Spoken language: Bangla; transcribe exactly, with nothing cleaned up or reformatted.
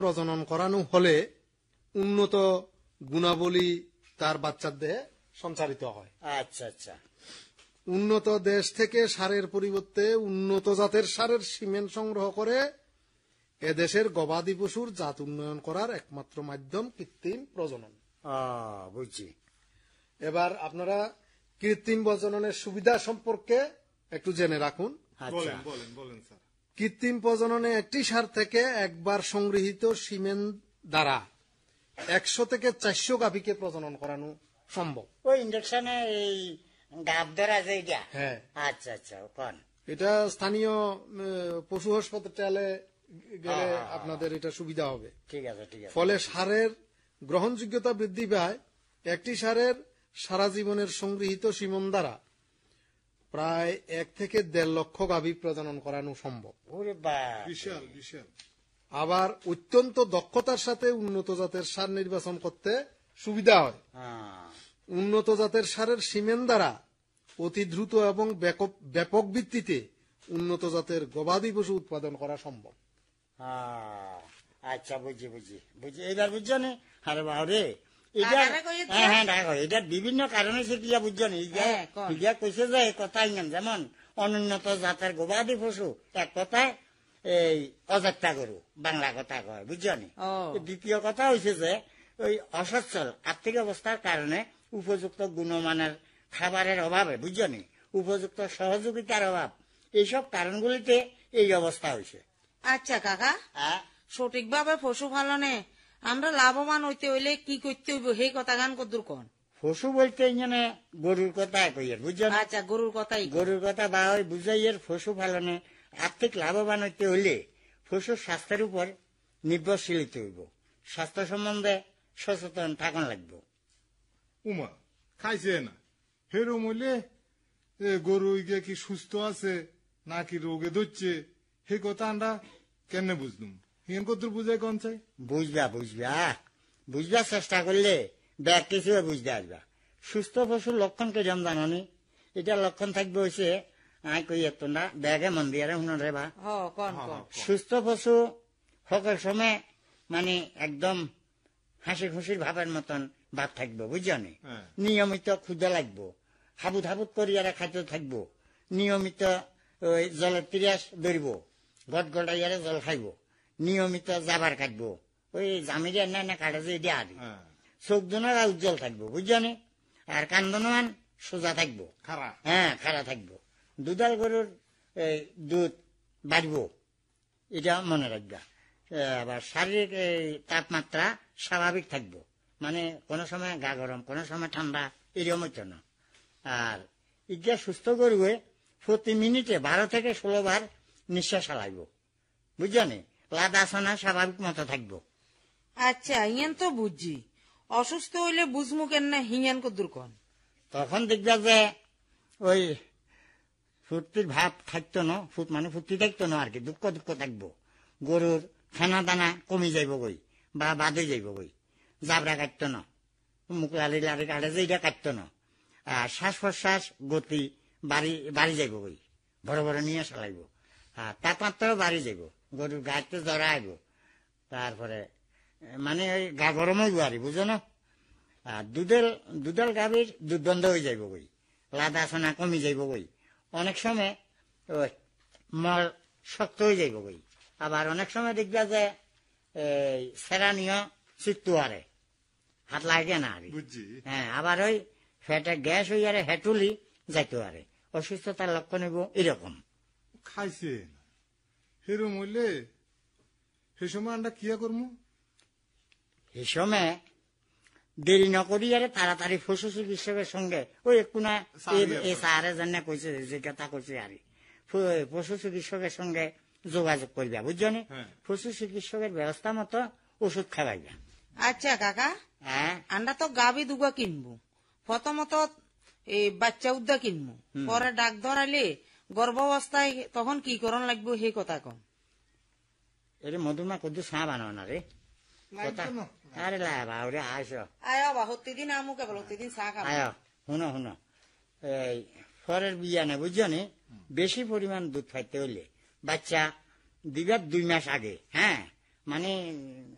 প্রজনন করানো হলে উন্নত গুণাবলী তার বাচ্চার দেহে সঞ্চারিত হয়। আচ্ছা আচ্ছা। উন্নত দেশ থেকে সারের পরিবর্তে উন্নত জাতের সারের সিমেন্ট সংগ্রহ করে এদেশের গবাদি পশুর জাত উন্নয়ন করার একমাত্র মাধ্যম কৃত্রিম প্রজনন। বুঝছি। এবার আপনারা কৃত্রিম প্রজননের সুবিধা সম্পর্কে একটু জেনে রাখুন। বলেন বলেন বলেন স্যার। কৃত্রিম প্রজননে একটি সার থেকে একবার সংগৃহীত সিমেন্ট দ্বারা একশো থেকে চারশো গাভীকে প্রজনন করানো সম্ভব। ওই ইন্ডাকশনে এই গাব ধরা যে এটা? হ্যাঁ। আচ্ছা আচ্ছা। কোন এটা স্থানীয় পশু হাসপাতালে গেলে আপনাদের এটা সুবিধা হবে। ঠিক আছে ঠিক আছে। ফলে সারের গ্রহণযোগ্যতা বৃদ্ধি পায়। একটি সারের সারা জীবনের সংগৃহীত সিমেন্ট দ্বারা প্রায় এক থেকে দেড় লক্ষ গাভী প্রজনন করানো সম্ভব। ওরে বাবা, বিশাল বিশাল। আবার অত্যন্ত দক্ষতার সাথে উন্নত জাতের সার নির্বাচন করতে সুবিধা হয়। উন্নত জাতের সারের সিমেন্ট দ্বারা অতি দ্রুত এবং ব্যাপক ভিত্তিতে উন্নত জাতের গবাদি পশু উৎপাদন করা সম্ভব। আচ্ছা বুঝি বুঝি বুঝি এবার বুঝছো নি? আরে বাবরে, এটা হ্যাঁ হ্যাঁ দেখো, এটা বিভিন্ন কারণে সে কিয়া বুঝছো নি? ইয়া কইছে যে কথাই নেন, যেমন অনুন্নত জাতের গবাদি পশু এক কথায় এই অজাত্তা গরু বাংলা কথা কয়, বুঝছো নি? দ্বিতীয় কথা হয়েছে যে ওই অসচ্ছল আর্থিক অবস্থার কারণে উপযুক্ত গুণমানের খাবারের অভাবে, বুঝছো নি, উপযুক্ত সহযোগিতার অভাব, এইসব কারণগুলিতে এই অবস্থা হয়েছে। আচ্ছা কাকা, সঠিকভাবে পশু পালনে আমরা লাভবান হইতে হইলে কি করতে হইব সেই কথা গান কদ্দুর কোন? পশু বলতে এখানে গরুর কথা কইয়ের, বুঝছো? আচ্ছা, গরুর কথাই গরুর কথা বা ওই বুঝাইয়ের পশু পালনে আর্থিক লাভবান হইতে হইলে পশুর স্বাস্থ্যের উপর নির্ভরশীল হইতে হইব, স্বাস্থ্য সম্বন্ধে সচেতন থাকুন লাগবে। উমা খাইছে না হেরম হইলে গরু গিয়ে কি সুস্থ আছে নাকি রোগে ধরছে হে কথা আমরা কেমনে বুঝলুম? হিন কত বুঝাই কোন চাই? বুঝবা বুঝবা বুঝবার চেষ্টা করলে ব্যাগ কিছু বুঝতে আসবা। সুস্থ পশুর লক্ষণ কেরম জানি? এটা লক্ষণ থাকবে হয়েছে, আই কই এত না ব্যাগে মন দিয়ে শুনো রে বা। সুস্থ পশু সকল সময় মানে একদম হাসি খুশির ভাবের মতন ভাব থাকবো, বুঝছো নি? নিয়মিত ক্ষুদা লাগবো, হাবুত হাবুত করিয়ারে খাইতে থাকবো, নিয়মিত ওই জলের পিয়াস ধরব, গট গটাইয়ারে জল খাইব, নিয়মিত জাবার কাটবো, ওই জামিরিয়া না না কাটে যে এটা আদি, চোখ দুনারা উজ্জ্বল থাকবো, বুঝছো নি? আর কান দুনান সোজা থাকবো, হ্যাঁ খাড়া থাকবো। দুধাল গরুর দুধ বাড়বো, এটা মনে রাখবা। আবার শারীরিক তাপমাত্রা স্বাভাবিক থাকবো, মানে কোনো সময় গা গরম কোনো সময় ঠান্ডা এরকম হইতো না। আর ইটা সুস্থ গরুয়ে প্রতি মিনিটে বারো থেকে ষোলো বার নিঃশ্বাস হালাইব, বুঝছো নি? লাদ আসনা স্বাভাবিক মতো থাকবো। আচ্ছা, হিয়ান তো বুঝছি, অসুস্থ হইলে বুঝমু কেন না হিয়ান কদ্দুর কোন? তখন দেখবা যে ওই ফুর্তির ভাব থাকতো না, ফুট মানে ফুর্তি থাকতো না আর কি, দুঃখ দুঃখ থাকবো। গরুর খানা দানা কমি যাইব গই বা বাদে যাইব গই, জাবরা কাটতো না, মুখ লাড়ি লাড়ি কাটে যে এটা কাটতো না। আর শ্বাস প্রশ্বাস গতি বাড়ি বাড়ি যাইব গই, বড় বড় নিয়ে চালাইব। আর তাপমাত্রাও বাড়ি যাইব, গরুর গাড়িতে জ্বরা আইব, তারপরে মানে ওই গা গরম হইব আর, বুঝো না? আর দুধের দুধের গাভীর দুধ বন্ধ হয়ে যাইব গই, লাদা আসনা কমি যাইব গই, অনেক সময় ওই মল শক্ত হয়ে যাইব গই। আবার অনেক সময় দেখবা যে এই সেরানিও চিত্তু আরে হাত লাগে না আর, হ্যাঁ। আবার ওই ফ্যাটে গ্যাস হয়ে আরে হেঁটুলি যাইতে পারে, অসুস্থতার লক্ষণ হইব এরকম। খাইছে হেরম হইলে সে সময় আমরা কিয়া করবো? এই সময় দেরি ন করি আরে তাড়াতাড়ি পশু চিকিৎসকের সঙ্গে ওই একটু না সারে জানে কইছে যে কথা কইছে আর, পশু চিকিৎসকের সঙ্গে যোগাযোগ করবা, বুঝছো নি? পশু চিকিৎসকের ব্যবস্থা মতো ওষুধ খাওয়াইবা। আচ্ছা কাকা, হ্যাঁ, আমরা তো গাভী দুগা কিনবো, প্রথমত এই বাচ্চা উদ্দা কিনবো, পরে ডাক ধরাইলে গর্ভাবস্থায় তখন কি করণ লাগবে সেই কথা কম। এর মধুমা কদ্দু চা বানাও না রে কথা? আরে লাউরে আসো, আয় বা হতিদিন আমু কেবল হতিদিন চা খাবো। আয় শুনো শুনো, এই ফরের বিয়া না, বুঝছো নি? বেশি পরিমাণ দুধ খাইতে হইলে বাচ্চা দিবার দুই মাস আগে, হ্যাঁ, মানে